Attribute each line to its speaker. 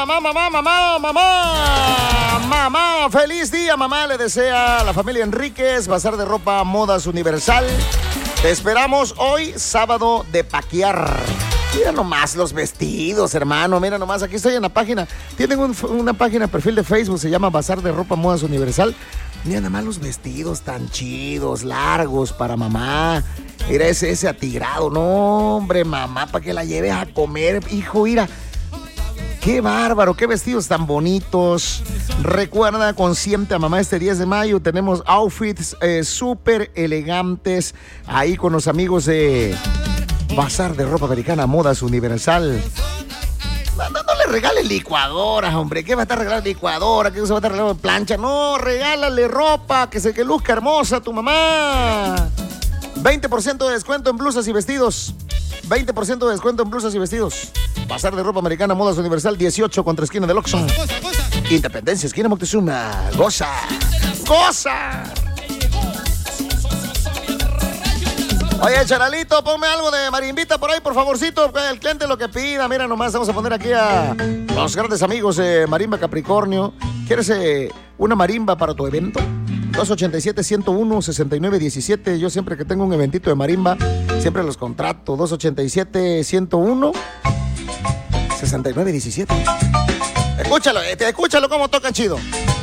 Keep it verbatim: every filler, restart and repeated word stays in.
Speaker 1: mamá, mamá, mamá, mamá. Mamá, feliz día, mamá. Le desea a la familia Enríquez, Bazar de Ropa Modas Universal. Te esperamos hoy, sábado de paquear. Mira nomás los vestidos, hermano. Mira nomás, aquí estoy en la página. Tienen un, una página, perfil de Facebook, se llama Bazar de Ropa Modas Universal. Mira nomás los vestidos tan chidos, largos para mamá. Mira ese, ese atigrado. No, hombre, mamá, para que la lleves a comer. Hijo, mira. Qué bárbaro, qué vestidos tan bonitos. Recuerda, consiente a mamá este diez de mayo. Tenemos outfits eh, súper elegantes ahí con los amigos de Bazar de Ropa Americana Modas Universal. No, no, no le regales licuadoras, hombre. ¿Qué va a estar regalando licuadora? ¿Qué se va a estar regalando plancha? No, regálale ropa, que se que luzca hermosa tu mamá. veinte por ciento de descuento en blusas y vestidos. veinte por ciento de descuento en blusas y vestidos. Bazar de Ropa Americana Modas Universal, dieciocho contra esquina del Oxxo. Independencia, esquina Moctezuma. Goza, goza. Oye, Charalito, ponme algo de marimbita por ahí, por favorcito. El cliente lo que pida. Mira nomás, vamos a poner aquí a los grandes amigos de Marimba Capricornio. ¿Quieres eh, una marimba para tu evento? dos ochenta y siete, ciento uno, sesenta y nueve diecisiete. Yo siempre que tengo un eventito de marimba, siempre los contrato. dos ochenta y siete, ciento uno, sesenta y nueve diecisiete. Escúchalo, escúchalo cómo toca chido.